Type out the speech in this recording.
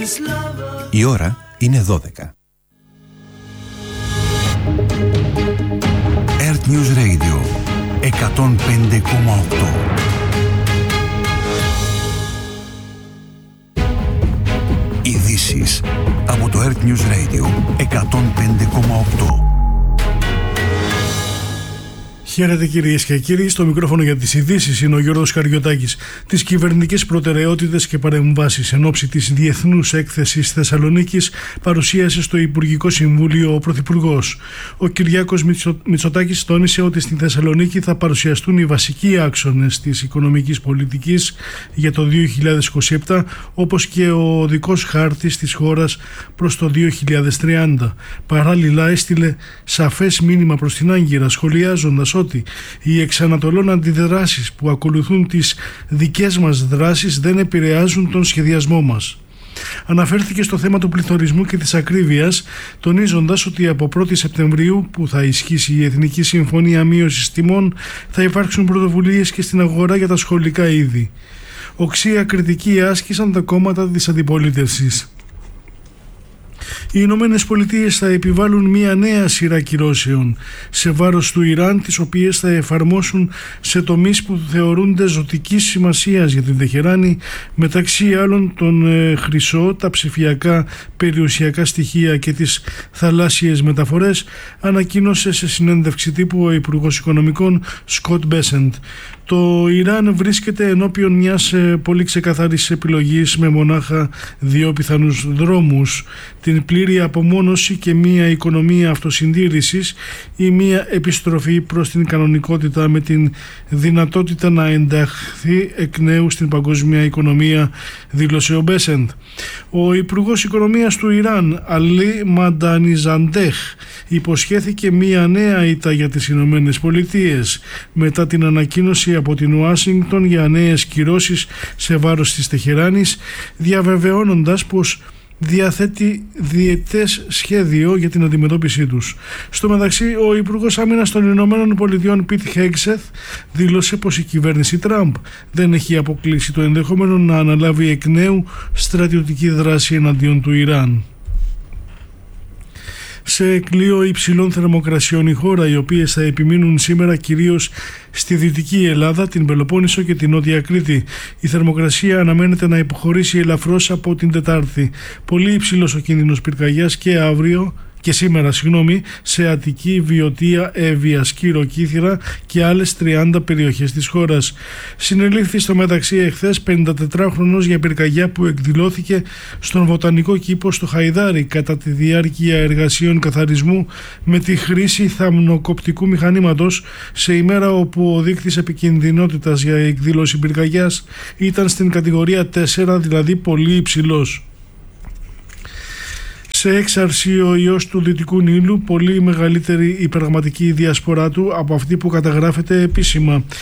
Η ώρα είναι 12. Earth News Radio 105,8. Ειδήσεις από το Earth News Radio 105,8. Χαίρετε κυρίες και κύριοι, στο μικρόφωνο για τις ειδήσεις είναι ο Γιώργος Καριωτάκης. Τις κυβερνητικές προτεραιότητες και παρεμβάσεις εν ώψη της Διεθνούς Έκθεσης Θεσσαλονίκης παρουσίασε στο Υπουργικό Συμβούλιο ο Πρωθυπουργός. Ο Κυριάκος Μητσοτάκης τόνισε ότι στη Θεσσαλονίκη θα παρουσιαστούν οι βασικοί άξονες της οικονομικής πολιτικής για το 2027, όπως και ο οδικός χάρτης της χώρας προς το 2030. Παράλληλα έστειλε σαφές μήνυμα προς την Άγκυρα, σχολιάζοντας ότι οι εξανατολών αντιδράσεις που ακολουθούν τις δικές μας δράσεις δεν επηρεάζουν τον σχεδιασμό μας. Αναφέρθηκε στο θέμα του πληθωρισμού και της ακρίβειας, τονίζοντας ότι από 1η Σεπτεμβρίου, που θα ισχύσει η Εθνική Συμφωνία Μείωσης Τιμών, θα υπάρξουν πρωτοβουλίες και στην αγορά για τα σχολικά είδη. Οξία κριτική άσκησαν τα κόμματα της αντιπολίτευσης. Οι Ηνωμένες Πολιτείες θα επιβάλλουν μια νέα σειρά κυρώσεων σε βάρος του Ιράν, τις οποίες θα εφαρμόσουν σε τομείς που θεωρούνται ζωτικής σημασίας για την Τεχεράνη, μεταξύ άλλων τον χρυσό, τα ψηφιακά περιουσιακά στοιχεία και τις θαλάσσιες μεταφορές, ανακοίνωσε σε συνέντευξη τύπου ο Υπουργός Οικονομικών Σκοτ Μπέσεντ. Το Ιράν βρίσκεται ενώπιον μιας πολύ ξεκαθαρής επιλογής με μονάχα δύο πιθανούς δρόμους: την πλήρη απομόνωση και μια οικονομία αυτοσυντήρησης ή μια επιστροφή προς την κανονικότητα με την δυνατότητα να ενταχθεί εκ νέου στην παγκόσμια οικονομία, δήλωσε ο Μπέσεντ. Ο Υπουργός Οικονομίας του Ιράν, Αλή Μαντανιζαντέχ, υποσχέθηκε μια νέα ήττα για τις Ηνωμένες Πολιτείες μετά την ανακοίνωση από την Ουάσιγκτον για νέες κυρώσεις σε βάρος της Τεχεράνης, διαβεβαιώνοντας πως διαθέτει διετές σχέδιο για την αντιμετώπιση τους. Στο μεταξύ, ο Υπουργός Άμυνας των Ηνωμένων Πολιτειών Πιτ Χέγκσεθ δήλωσε πως η κυβέρνηση Τραμπ δεν έχει αποκλείσει το ενδεχόμενο να αναλάβει εκ νέου στρατιωτική δράση εναντίον του Ιράν. Σε κλείο υψηλών θερμοκρασιών η χώρα, οι οποίες θα επιμείνουν σήμερα κυρίως στη Δυτική Ελλάδα, την Πελοπόννησο και την Νότια Κρήτη. Η θερμοκρασία αναμένεται να υποχωρήσει ελαφρώς από την Τετάρτη. Πολύ υψηλός ο κίνδυνος πυρκαγιάς και σήμερα σε Αττική, Βιωτία, Εύβοια, Σκύρο, Κύθυρα και άλλες 30 περιοχές της χώρας. Συνελήφθη στο μεταξύ εχθές 54χρονος για πυρκαγιά που εκδηλώθηκε στον Βοτανικό Κήπο στο Χαϊδάρι κατά τη διάρκεια εργασίων καθαρισμού με τη χρήση θαμνοκοπτικού μηχανήματος, σε ημέρα όπου ο δείκτης επικινδυνότητας για εκδήλωση πυρκαγιάς ήταν στην κατηγορία 4, δηλαδή πολύ υψηλός. Σε έξαρση ο ιός του Δυτικού Νείλου, πολύ μεγαλύτερη η πραγματική διασπορά του από αυτή που καταγράφεται επίσημα.